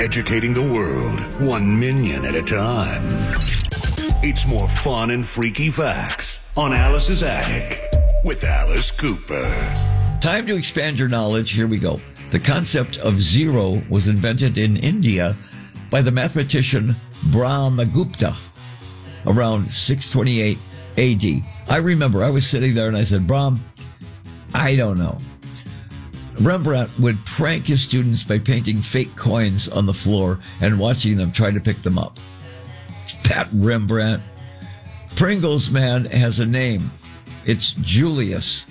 educating the world 1 minion at a time. It's more fun and freaky facts on Alice's Attic with Alice Cooper. Time to expand your knowledge. Here we go. The concept of zero was invented in India by the mathematician Brahmagupta around 628 AD. I remember I was sitting there and I said, Brahm, I don't know. Rembrandt would prank his students by painting fake coins on the floor and watching them try to pick them up. That Rembrandt. Pringles man has a name. It's Julius.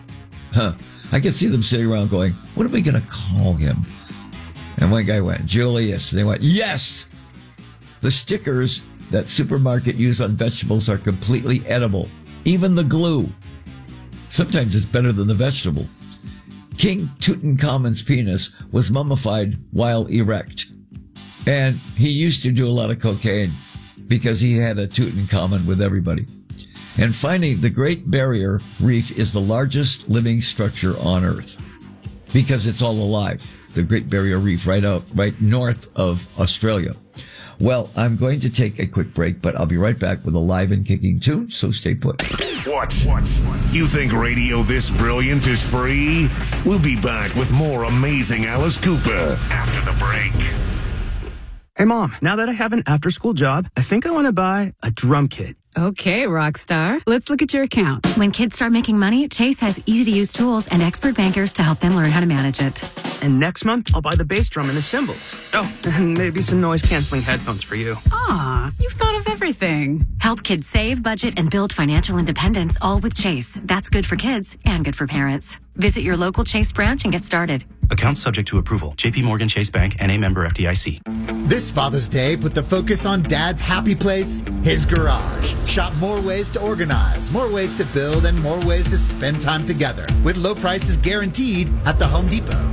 I could see them sitting around going, what are we going to call him? And one guy went, Julius. And they went, yes! The stickers that supermarket use on vegetables are completely edible. Even the glue. Sometimes it's better than the vegetable. King Tutankhamun's penis was mummified while erect. And he used to do a lot of cocaine because he had a Tutankhamun with everybody. And finally, the Great Barrier Reef is the largest living structure on Earth because it's all alive. The Great Barrier Reef right north of Australia. Well, I'm going to take a quick break, but I'll be right back with a live and kicking tune, so stay put. What? You think radio this brilliant is free? We'll be back with more amazing Alice Cooper after the break. Hey, Mom, now that I have an after-school job, I think I want to buy a drum kit. Okay, Rockstar. Let's look at your account. When kids start making money, Chase has easy-to-use tools and expert bankers to help them learn how to manage it. And next month, I'll buy the bass drum and the cymbals. Oh, and maybe some noise-canceling headphones for you. Aw, you've thought of everything. Help kids save, budget, and build financial independence, all with Chase. That's good for kids and good for parents. Visit your local Chase branch and get started. Accounts subject to approval. JP Morgan Chase Bank, N.A. member FDIC. This Father's Day, put the focus on Dad's happy place, his garage. Shop more ways to organize, more ways to build, and more ways to spend time together. With low prices guaranteed at the Home Depot.